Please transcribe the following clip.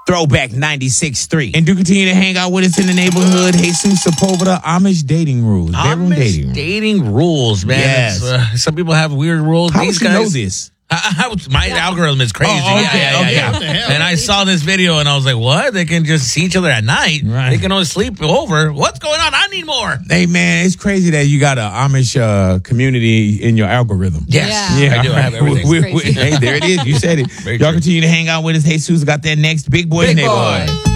Throwback 96.3. And do continue to hang out with us in the neighborhood. Jesus Sepulveda, Amish dating rules. Bedroom Amish dating rules, man. Yes. Some people have weird rules. How These would you guys know this? My algorithm is crazy. Oh, okay. Yeah. What the hell? And I saw this video and I was like, what? They can just see each other at night. Right. They can only sleep over. What's going on? I need more. Hey, man, it's crazy that you got an Amish community in your algorithm. Yes. Yeah. I do. I have everything. Crazy. Hey, there it is. You said it. Very Y'all true. continue to hang out with us. Jesus got that next Big Boys Big Neighborhood. Boy.